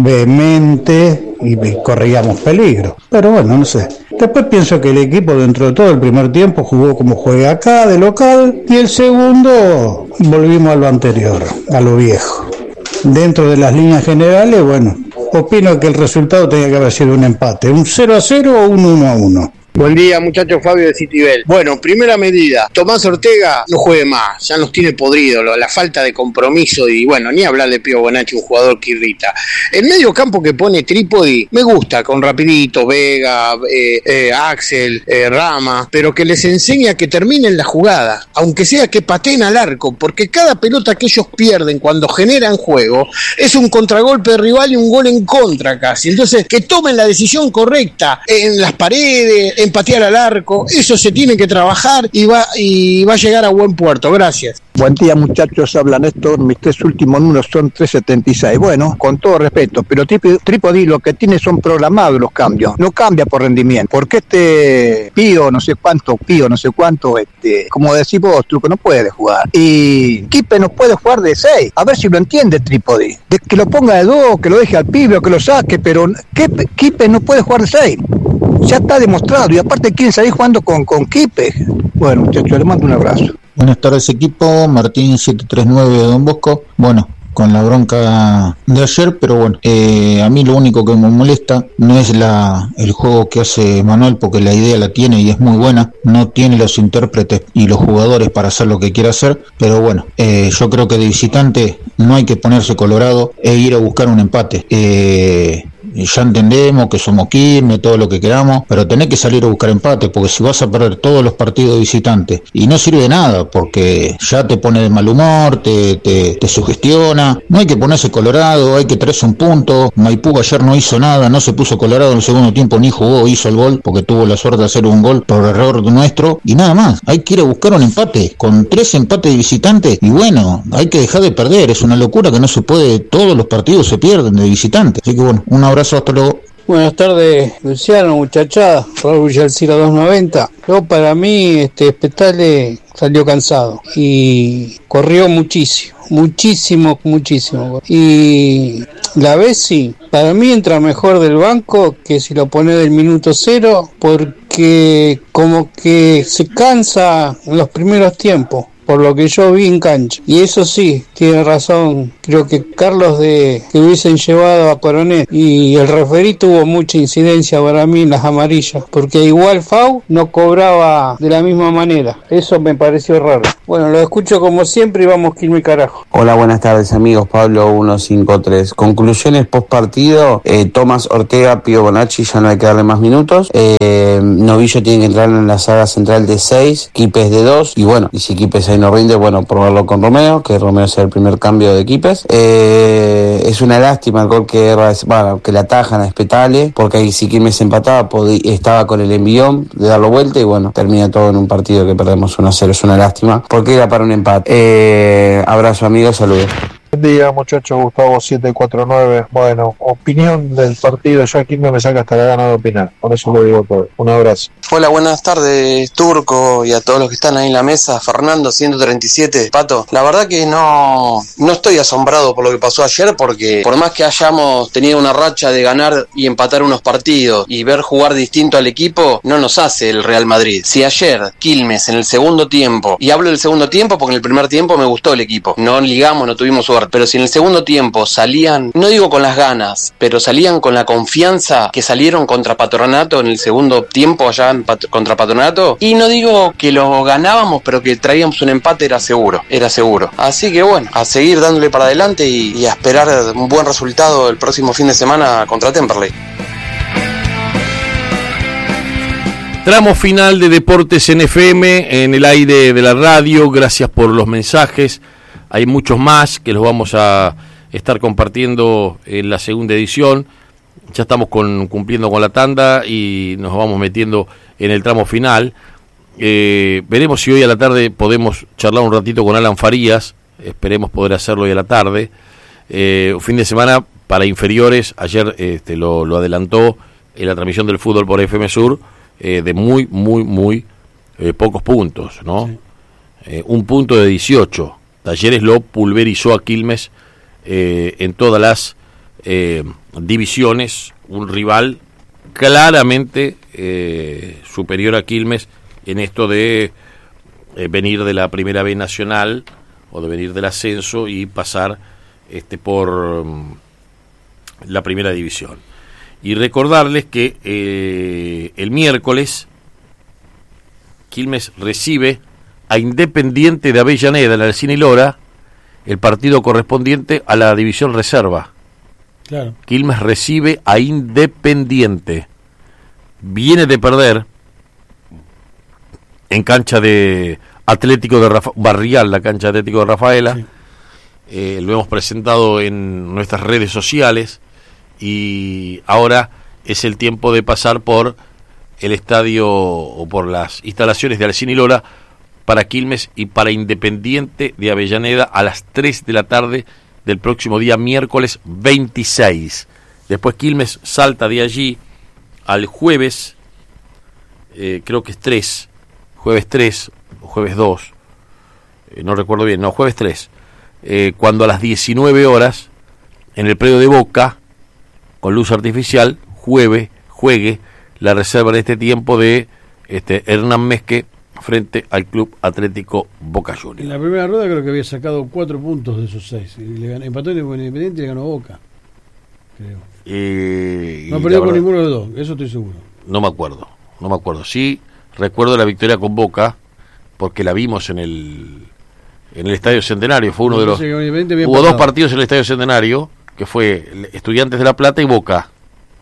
vehemente y corríamos peligro. Pero bueno, no sé. Después pienso que el equipo dentro de todo el primer tiempo jugó como juega acá, de local, y el segundo volvimos a lo anterior, a lo viejo. Dentro de las líneas generales, bueno, opino que el resultado tenía que haber sido un empate, un cero a cero o un uno a uno. Buen día, muchachos, Fabio de Citibel. Bueno, primera medida, Tomás Ortega no juegue más, ya nos tiene podrido, la falta de compromiso y bueno, ni hablar de Pío Bonacci, un jugador que irrita. El medio campo que pone Trípodi me gusta, con Rapidito, Vega, eh, eh, Axel, eh, Rama, pero que les enseñe a que terminen la jugada, aunque sea que pateen al arco, porque cada pelota que ellos pierden cuando generan juego es un contragolpe de rival y un gol en contra casi. Entonces, que tomen la decisión correcta en las paredes, en patear al arco, eso se tiene que trabajar y va y va a llegar a buen puerto. Gracias. Buen día muchachos, habla Néstor, mis tres últimos números son tres setenta y seis. Bueno, con todo respeto, pero Trípodi lo que tiene son programados los cambios, no cambia por rendimiento, porque este Pío no sé cuánto, Pío no sé cuánto, este, como decís vos, Truco, no puede jugar. Y Quipe no puede jugar de seis, a ver si lo entiende Trípodi, de que lo ponga de dos, que lo deje al pibe o que lo saque, pero Quipe, Quipe no puede jugar de seis. Ya está demostrado, y aparte quieren salir jugando con, con Quipe. Bueno muchachos, les mando un abrazo. Buenas tardes equipo, Martín siete tres nueve de Don Bosco. Bueno, con la bronca de ayer, pero bueno, eh, a mí lo único que me molesta no es la el juego que hace Manuel, porque la idea la tiene y es muy buena, no tiene los intérpretes y los jugadores para hacer lo que quiere hacer, pero bueno, eh, yo creo que de visitante no hay que ponerse colorado e ir a buscar un empate. Eh, ya entendemos que somos Quilmes, todo lo que queramos, pero tenés que salir a buscar empate, porque si vas a perder todos los partidos de visitantes, y no sirve de nada, porque ya te pone de mal humor, te, te, te sugestiona, no hay que ponerse colorado, hay que traerse un punto. Maipú ayer no hizo nada, no se puso colorado en el segundo tiempo, ni jugó, hizo el gol, porque tuvo la suerte de hacer un gol por error nuestro, y nada más, hay que ir a buscar un empate, con tres empates de visitantes, y bueno, hay que dejar de perder, es una locura que no se puede, todos los partidos se pierden de visitantes, así que bueno, un abrazo, hasta luego. Buenas tardes, Luciano, muchachada, Raúl Villalcira doscientos noventa. Yo, para mí, este Spetale salió cansado y corrió muchísimo, muchísimo, muchísimo. Y la Bessi, para mí entra mejor del banco que si lo pone del minuto cero, porque como que se cansa en los primeros tiempos, por lo que yo vi en cancha. Y eso sí, tiene razón, creo que Carlos de que hubiesen llevado a Coronel, y el referí tuvo mucha incidencia para mí en las amarillas, porque igual Fau no cobraba de la misma manera, eso me pareció raro. Bueno, lo escucho como siempre y vamos Quilmes carajo. Hola, buenas tardes amigos, Pablo ciento cincuenta y tres. Conclusiones post partido, eh, Tomás Ortega, Pío Bonacci, ya no hay que darle más minutos, eh, Novillo tiene que entrar en la saga central de seis, Quipes de dos, y bueno, y si Quipes ahí no rinde, bueno, probarlo con Romeo, que Romeo sea el primer cambio de Quipes. Eh, es una lástima el gol que, bueno, que le atajan a Spetale, porque ahí si Quilmes empataba, podía, estaba con el envión de darlo vuelta, y bueno, termina todo en un partido que perdemos uno a cero, es una lástima, porque era para un empate. Eh, abrazo amigos, saludos. Buen día muchachos, Gustavo siete cuatro nueve. Bueno, opinión del partido, ya aquí me saca hasta la gana de opinar, por eso lo digo todo. Un abrazo. Hola, buenas tardes Turco y a todos los que están ahí en la mesa. Fernando ciento treinta y siete. Pato, la verdad que no, no estoy asombrado por lo que pasó ayer, porque por más que hayamos tenido una racha de ganar y empatar unos partidos y ver jugar distinto al equipo, no nos hace el Real Madrid. Si ayer Quilmes en el segundo tiempo, y hablo del segundo tiempo porque en el primer tiempo me gustó el equipo, no ligamos, no tuvimos suerte, pero si en el segundo tiempo salían, no digo con las ganas, pero salían con la confianza que salieron contra Patronato en el segundo tiempo allá en Pat- contra Patronato, y no digo que lo ganábamos, pero que traíamos un empate, era seguro, era seguro. Así que bueno, a seguir dándole para adelante y, y a esperar un buen resultado el próximo fin de semana contra Temperley. Tramo final de Deportes en F M, en el aire de la radio. Gracias por los mensajes. Hay muchos más que los vamos a estar compartiendo en la segunda edición. Ya estamos con, cumpliendo con la tanda y nos vamos metiendo en el tramo final. Eh, veremos si hoy a la tarde podemos charlar un ratito con Alan Farías. Esperemos poder hacerlo hoy a la tarde. Eh, un fin de semana para inferiores. Ayer este, lo, lo adelantó en la transmisión del fútbol por F M Sur. Eh, de muy, muy, muy eh, pocos puntos, ¿no? Sí. Eh, un punto de dieciocho. Talleres lo pulverizó a Quilmes eh, en todas las eh, divisiones. Un rival claramente eh, superior a Quilmes en esto de eh, venir de la Primera B Nacional o de venir del ascenso y pasar este por um, la Primera División. Y recordarles que eh, el miércoles Quilmes recibe a Independiente de Avellaneda en la Alcina Lora, el partido correspondiente a la división reserva. Claro. Quilmes recibe a Independiente. Viene de perder en cancha de Atlético de Rafa- Barrial, la cancha de Atlético de Rafaela. Sí. Eh, lo hemos presentado en nuestras redes sociales. Y ahora es el tiempo de pasar por el estadio o por las instalaciones de Alcina Lora para Quilmes y para Independiente de Avellaneda a las tres de la tarde del próximo día miércoles veintiséis. Después Quilmes salta de allí al jueves, eh, creo que es tres, jueves tres o jueves dos, eh, no recuerdo bien, no, jueves tres, eh, cuando a las diecinueve horas en el predio de Boca, con luz artificial, juegue, juegue la reserva de este tiempo de este Hernán Mezque frente al Club Atlético Boca Juniors. En la primera rueda creo que había sacado cuatro puntos de esos seis. Y le ganó, empató en Independiente y le ganó Boca, creo. Eh, no perdió con ninguno de los dos, eso estoy seguro. No me acuerdo, no me acuerdo. Sí recuerdo la victoria con Boca, porque la vimos en el en el Estadio Centenario. Fue uno de los... Hubo dos partidos en el Estadio Centenario, que fue Estudiantes de La Plata y Boca.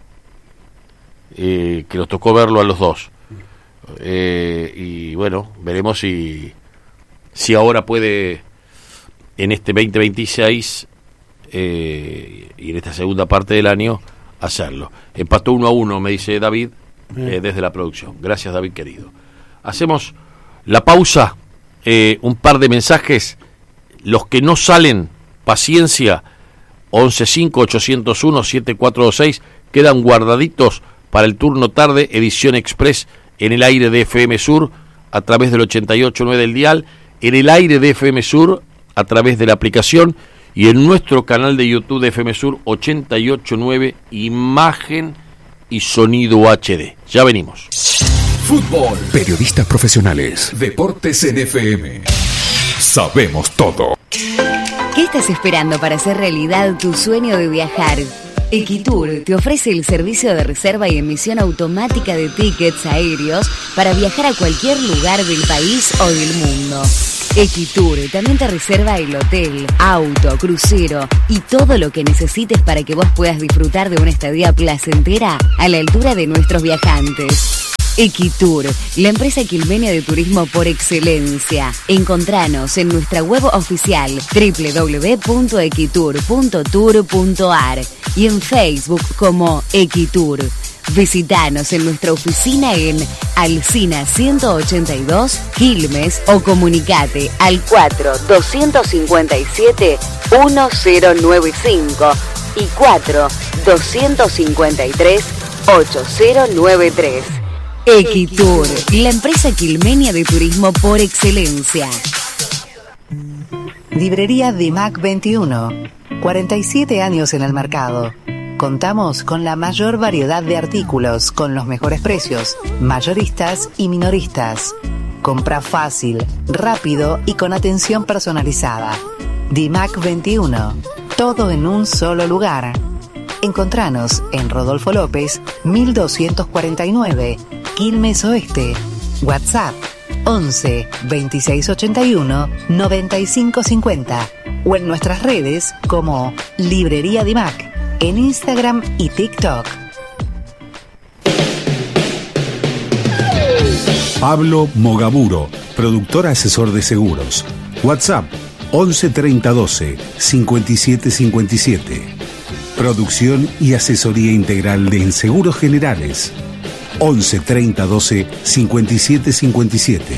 eh, que nos tocó verlo a los dos. Eh, y bueno, veremos si, si ahora puede, en este veinte veintiséis eh, y en esta segunda parte del año, hacerlo. Empató uno a uno, me dice David, eh, desde la producción. Gracias, David querido. Hacemos la pausa, eh, un par de mensajes. Los que no salen, paciencia, once cinco ochocientos uno siete cuatro dos seis, quedan guardaditos para el turno tarde, edición express, en el aire de F M Sur, a través del ochenta y ocho nueve del dial, en el aire de F M Sur, a través de la aplicación, y en nuestro canal de YouTube de F M Sur ochenta y ocho nueve, imagen y sonido H D. Ya venimos. Fútbol. Periodistas profesionales. Deportes en F M. Sabemos todo. ¿Qué estás esperando para hacer realidad tu sueño de viajar? Equitur te ofrece el servicio de reserva y emisión automática de tickets aéreos para viajar a cualquier lugar del país o del mundo. Equitur también te reserva el hotel, auto, crucero y todo lo que necesites para que vos puedas disfrutar de una estadía placentera a la altura de nuestros viajantes. Equitur, la empresa quilmenia de turismo por excelencia. Encontranos en nuestra web oficial doble u doble u doble u punto equitur punto tour punto a r y en Facebook como Equitur. Visítanos en nuestra oficina en Alsina ciento ochenta y dos, Quilmes, o comunicate al cuatro dos cinco siete uno cero nueve cinco y cuatro dos cinco tres ocho cero nueve tres. Equitur, la empresa quilmenia de turismo por excelencia. Librería Dimac veintiuno, cuarenta y siete años en el mercado. Contamos con la mayor variedad de artículos, con los mejores precios, mayoristas y minoristas. Compra fácil, rápido y con atención personalizada. Dimac veintiuno, todo en un solo lugar. Encontranos en Rodolfo López, mil doscientos cuarenta y nueve, Quilmes Oeste. WhatsApp once veintiséis ochenta y uno noventa y cinco cincuenta o en nuestras redes como Librería Dimac en Instagram y TikTok. Pablo Mogaburo, productor asesor de seguros. WhatsApp once treinta doce cincuenta y siete cincuenta y siete. Producción y asesoría integral de Seguros Generales. once treinta doce cincuenta y siete cincuenta y siete.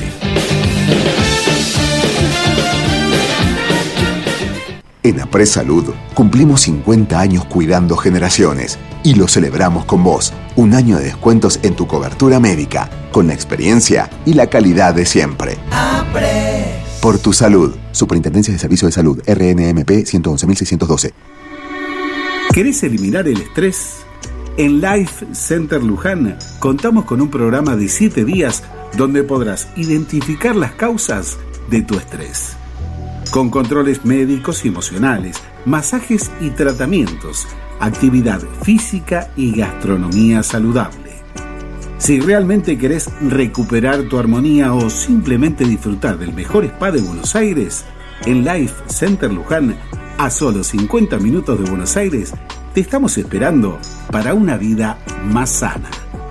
En Apres Salud cumplimos cincuenta años cuidando generaciones y lo celebramos con vos. Un año de descuentos en tu cobertura médica, con la experiencia y la calidad de siempre. Apres. Por tu salud. Superintendencia de Servicios de Salud, R N M P ciento once mil seiscientos doce. ¿Querés eliminar el estrés? En Life Center Luján contamos con un programa de siete días donde podrás identificar las causas de tu estrés. Con controles médicos y emocionales, masajes y tratamientos, actividad física y gastronomía saludable. Si realmente querés recuperar tu armonía o simplemente disfrutar del mejor spa de Buenos Aires, en Life Center Luján, a solo cincuenta minutos de Buenos Aires, te estamos esperando para una vida más sana.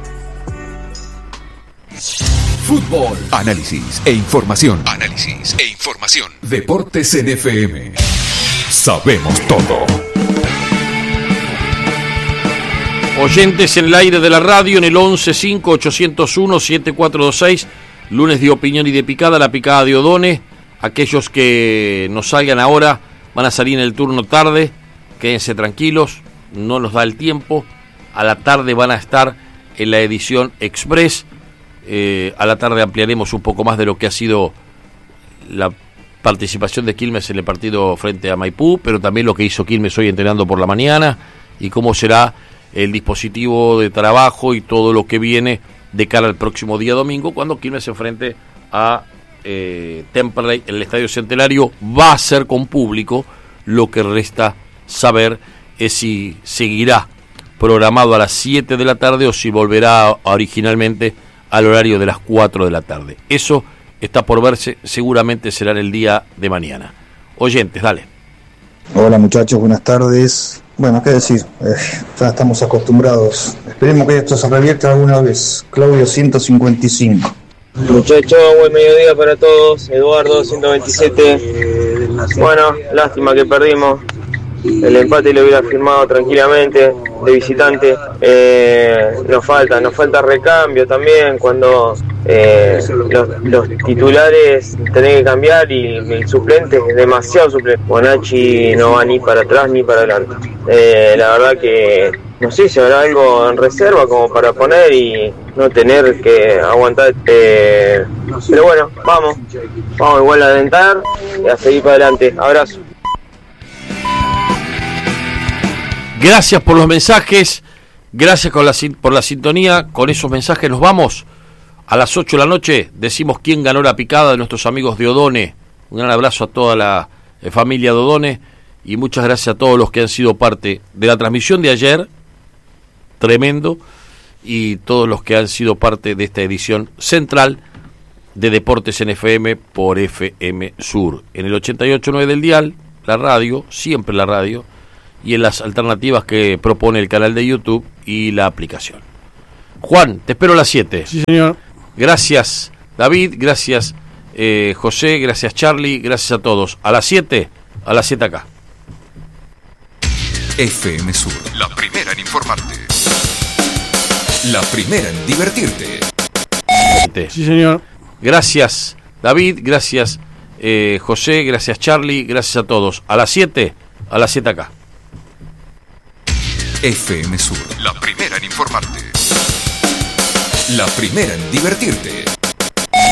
Fútbol, análisis e información. Análisis e información. Deportes en F M. Sabemos todo. Oyentes en el aire de la radio en el once cinco ochocientos uno siete cuatro dos seis. Lunes de opinión y de picada, la picada de Odone. Aquellos que nos salgan ahora van a salir en el turno tarde. Quédense tranquilos, no nos da el tiempo. A la tarde van a estar en la edición express. Eh, a la tarde ampliaremos un poco más de lo que ha sido la participación de Quilmes en el partido frente a Maipú, pero también lo que hizo Quilmes hoy entrenando por la mañana y cómo será el dispositivo de trabajo y todo lo que viene de cara al próximo día domingo, cuando Quilmes se enfrente a eh, Temperley en el Estadio Centenario. Va a ser con público. Lo que resta saber es si seguirá programado a las siete de la tarde o si volverá originalmente al horario de las cuatro de la tarde. Eso está por verse, seguramente será en el día de mañana. Oyentes, dale. Hola muchachos, buenas tardes. Bueno, qué decir, eh, ya estamos acostumbrados, Esperemos que esto se revierta alguna vez. Claudio ciento cincuenta y cinco. Muchachos, buen mediodía para todos. Eduardo ciento veintisiete. Bueno, lástima que perdimos. El empate lo hubiera firmado tranquilamente de visitante. Eh, nos falta, nos falta recambio también cuando eh, los, los titulares tienen que cambiar y el, el suplente es demasiado suplente. Bonachi no va ni para atrás ni para adelante. Eh, la verdad que no sé si habrá algo en reserva como para poner y no tener que aguantar. Eh, pero bueno, vamos, vamos igual a alentar y a seguir para adelante. Abrazo. Gracias por los mensajes, gracias con la, por la sintonía. Con esos mensajes nos vamos. A las ocho de la noche decimos quién ganó la picada de nuestros amigos de Odone. Un gran abrazo a toda la eh, familia de Odone y muchas gracias a todos los que han sido parte de la transmisión de ayer, tremendo, y todos los que han sido parte de esta edición central de Deportes en F M por F M Sur. En el ochenta y ocho punto nueve del dial, la radio, siempre la radio, y en las alternativas que propone el canal de YouTube y la aplicación. Juan, te espero a las siete. Sí, señor. Gracias, David, gracias, eh, José, gracias, Charlie, gracias a todos. A las siete, a las siete acá. F M Sur, la primera en informarte. La primera en divertirte. Sí, señor. Gracias, David, gracias, eh, José, gracias, Charlie, gracias a todos. A las siete, a las siete acá. F M Sur, la primera en informarte. La primera en divertirte.